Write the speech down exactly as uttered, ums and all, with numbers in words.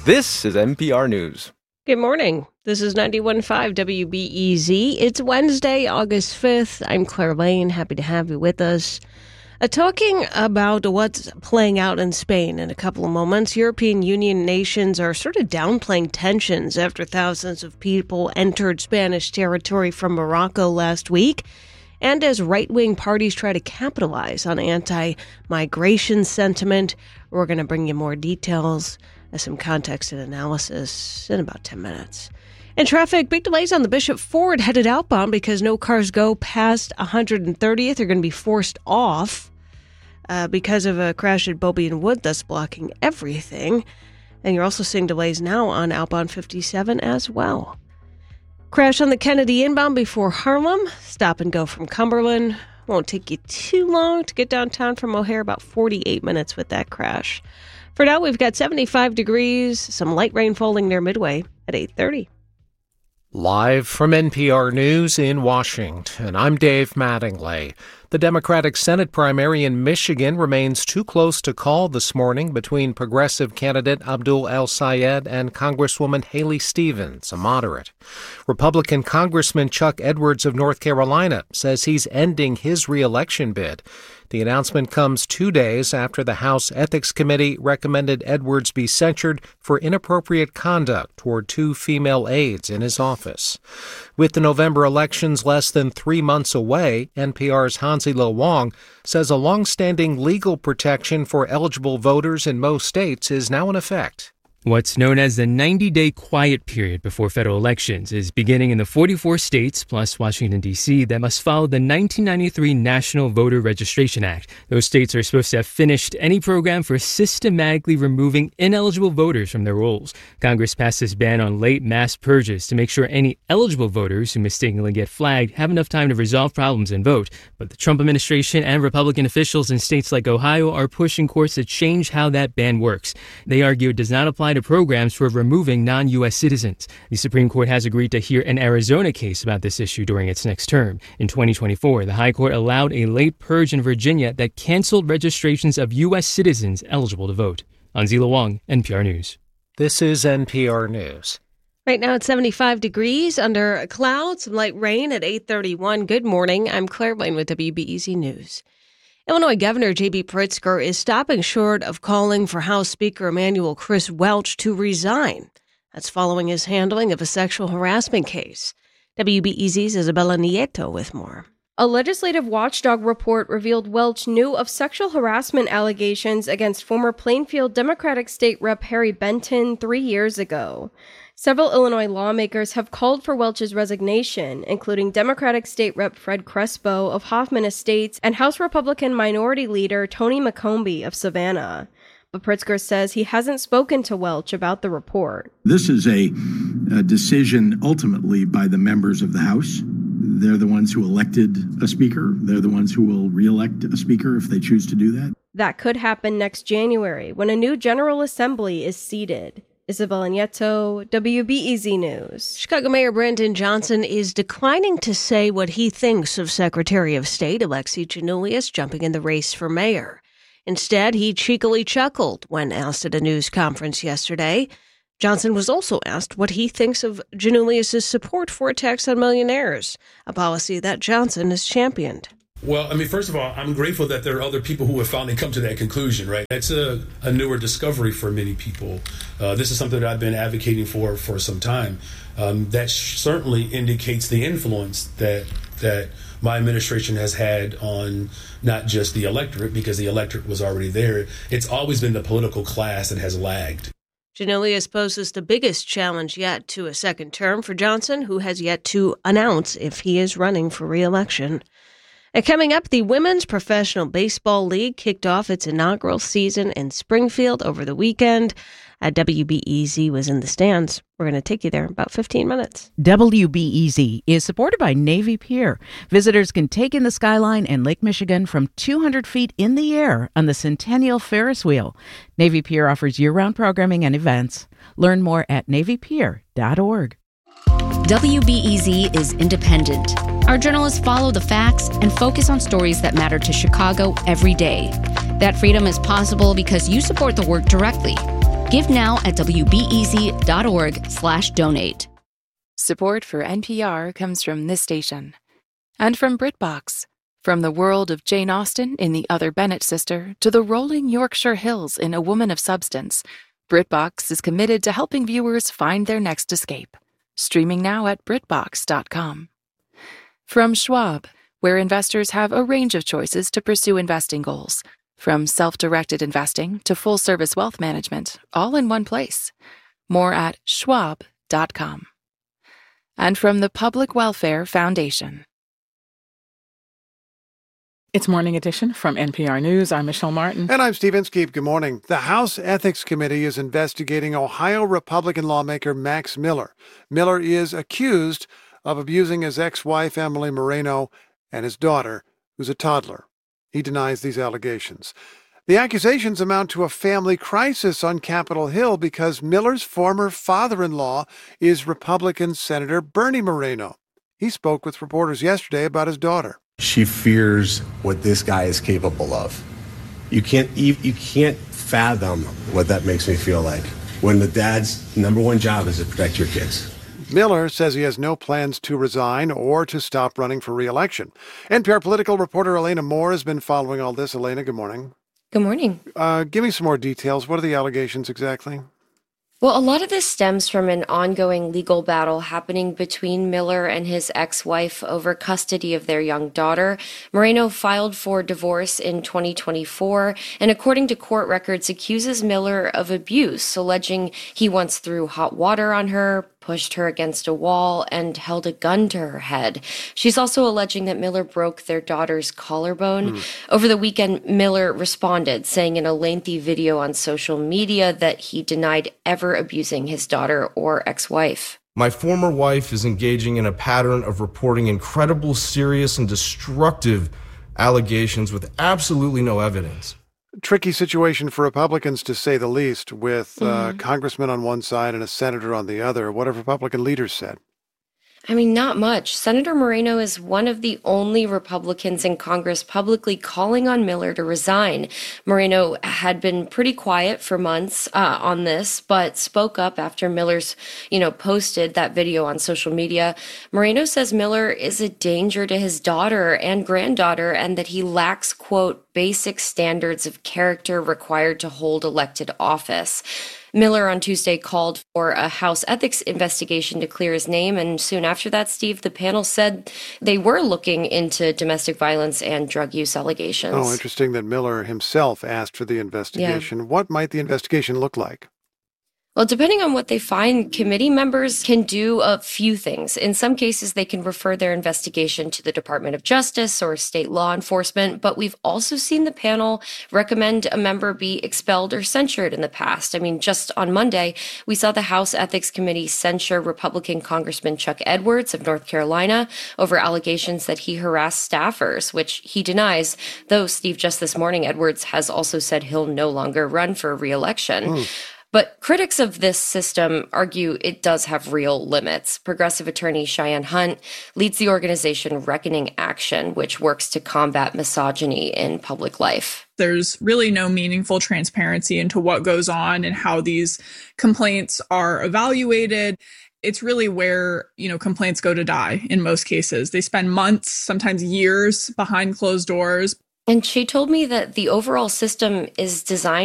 This is N P R News. Good morning. This is ninety-one point five W B E Z. It's Wednesday, August fifth. I'm Claire Lane. Happy to have you with us. Uh, talking about what's playing out in Spain in a couple of moments. European Union nations are sort of downplaying tensions after thousands of people entered Spanish territory from Morocco last week, and as right-wing parties try to capitalize on anti-migration sentiment. We're going to bring you more details, some context and analysis in about ten minutes. In traffic, big delays on the Bishop Ford headed outbound because no cars go past one hundred thirtieth. They're going to be forced off uh, because of a crash at Beaubien Wood, thus blocking everything. And you're also seeing delays now on outbound fifty-seven as well. Crash on the Kennedy inbound before Harlem. Stop and go from Cumberland. Won't take you too long to get downtown from O'Hare, about forty-eight minutes with that crash. For now, we've got seventy-five degrees, some light rain falling near Midway at eight thirty. Live from N P R News in Washington, I'm Dave Mattingly. The Democratic Senate primary in Michigan remains too close to call this morning between progressive candidate Abdul El-Sayed and Congresswoman Haley Stevens, a moderate. Republican Congressman Chuck Edwards of North Carolina says he's ending his re-election bid. The announcement comes two days after the House Ethics Committee recommended Edwards be censured for inappropriate conduct toward two female aides in his office. With the November elections less than three months away, N P R's Hansi Lo Wang says a long-standing legal protection for eligible voters in most states is now in effect. What's known as the ninety-day quiet period before federal elections is beginning in the forty-four states, plus Washington, D C, that must follow the nineteen ninety-three National Voter Registration Act. Those states are supposed to have finished any program for systematically removing ineligible voters from their rolls. Congress passed this ban on late mass purges to make sure any eligible voters who mistakenly get flagged have enough time to resolve problems and vote. But the Trump administration and Republican officials in states like Ohio are pushing courts to change how that ban works. They argue it does not apply to programs for removing non-U S citizens. The Supreme Court has agreed to hear an Arizona case about this issue during its next term. In twenty twenty-four, the High Court allowed a late purge in Virginia that canceled registrations of U S citizens eligible to vote. Hansi Lo Wang, N P R News. This is N P R News. Right now it's seventy-five degrees under clouds, some light rain at eight thirty-one. Good morning. I'm Claire Lane with W B E Z News. Illinois Governor J B Pritzker is stopping short of calling for House Speaker Emanuel Chris Welch to resign. That's following his handling of a sexual harassment case. W B E Z's Isabella Nieto with more. A legislative watchdog report revealed Welch knew of sexual harassment allegations against former Plainfield Democratic State Rep Harry Benton three years ago. Several Illinois lawmakers have called for Welch's resignation, including Democratic State Rep Fred Crespo of Hoffman Estates and House Republican Minority Leader Tony McCombie of Savannah. But Pritzker says he hasn't spoken to Welch about the report. This is a, a decision ultimately by the members of the House. They're the ones who elected a speaker. They're the ones who will re-elect a speaker if they choose to do that. That could happen next January when a new General Assembly is seated. Isabella Nieto, W B E Z News. Chicago Mayor Brandon Johnson is declining to say what he thinks of Secretary of State Alexi Giannoulias jumping in the race for mayor. Instead, he cheekily chuckled when asked at a news conference yesterday. Johnson was also asked what he thinks of Giannoulias' support for a tax on millionaires, a policy that Johnson has championed. Well, I mean, first of all, I'm grateful that there are other people who have finally come to that conclusion, right? It's a, a newer discovery for many people. Uh, this is something that I've been advocating for for some time. Um, that sh- certainly indicates the influence that that my administration has had on not just the electorate, because the electorate was already there. It's always been the political class that has lagged. Giannoulias poses the biggest challenge yet to a second term for Johnson, who has yet to announce if he is running for re-election. And coming up, the Women's Professional Baseball League kicked off its inaugural season in Springfield over the weekend. At W B E Z was in the stands. We're going to take you there in about fifteen minutes. W B E Z is supported by Navy Pier. Visitors can take in the skyline and Lake Michigan from two hundred feet in the air on the Centennial Ferris Wheel. Navy Pier offers year-round programming and events. Learn more at navy pier dot org. W B E Z is independent. Our journalists follow the facts and focus on stories that matter to Chicago every day. That freedom is possible because you support the work directly. Give now at wbez.org slash donate. Support for N P R comes from this station. And from BritBox. From the world of Jane Austen in The Other Bennet Sister to the rolling Yorkshire Hills in A Woman of Substance, BritBox is committed to helping viewers find their next escape. Streaming now at britbox dot com. From Schwab, where investors have a range of choices to pursue investing goals. From self-directed investing to full-service wealth management, all in one place. More at schwab dot com. And from the Public Welfare Foundation. It's Morning Edition from N P R News. I'm Michelle Martin. And I'm Steve Inskeep. Good morning. The House Ethics Committee is investigating Ohio Republican lawmaker Max Miller. Miller is accused of abusing his ex-wife, Emily Moreno, and his daughter, who's a toddler. He denies these allegations. The accusations amount to a family crisis on Capitol Hill because Miller's former father-in-law is Republican Senator Bernie Moreno. He spoke with reporters yesterday about his daughter. She fears what this guy is capable of. You can't you can't fathom what that makes me feel like when the dad's number one job is to protect your kids. Miller says he has no plans to resign or to stop running for re-election. N P R political reporter Elena Moore has been following all this. Elena, good morning. Good morning. Uh, give me some more details. What are the allegations exactly? Well, a lot of this stems from an ongoing legal battle happening between Miller and his ex-wife over custody of their young daughter. Moreno filed for divorce in twenty twenty-four, and according to court records, accuses Miller of abuse, alleging he once threw hot water on her, pushed her against a wall, and held a gun to her head. She's also alleging that Miller broke their daughter's collarbone. Mm. Over the weekend, Miller responded, saying in a lengthy video on social media that he denied ever abusing his daughter or ex-wife. My former wife is engaging in a pattern of reporting incredible, serious, and destructive allegations with absolutely no evidence. Tricky situation for Republicans, to say the least, with uh, Mm-hmm. congressman on one side and a senator on the other. What have Republican leaders said? I mean, not much. Senator Moreno is one of the only Republicans in Congress publicly calling on Miller to resign. Moreno had been pretty quiet for months uh, on this, but spoke up after Miller's, you know, posted that video on social media. Moreno says Miller is a danger to his daughter and granddaughter and that he lacks, quote, basic standards of character required to hold elected office. Miller on Tuesday called for a House ethics investigation to clear his name, and soon after that, Steve, the panel said they were looking into domestic violence and drug use allegations. Oh, interesting that Miller himself asked for the investigation. Yeah. What might the investigation look like? Well, depending on what they find, committee members can do a few things. In some cases, they can refer their investigation to the Department of Justice or state law enforcement, but we've also seen the panel recommend a member be expelled or censured in the past. I mean, just on Monday, we saw the House Ethics Committee censure Republican Congressman Chuck Edwards of North Carolina over allegations that he harassed staffers, which he denies, though, Steve, just this morning, Edwards has also said he'll no longer run for re-election. Mm. But critics of this system argue it does have real limits. Progressive attorney Cheyenne Hunt leads the organization Reckoning Action, which works to combat misogyny in public life. There's really no meaningful transparency into what goes on and how these complaints are evaluated. It's really where, you know, complaints go to die in most cases. They spend months, sometimes years behind closed doors. And she told me that the overall system is designed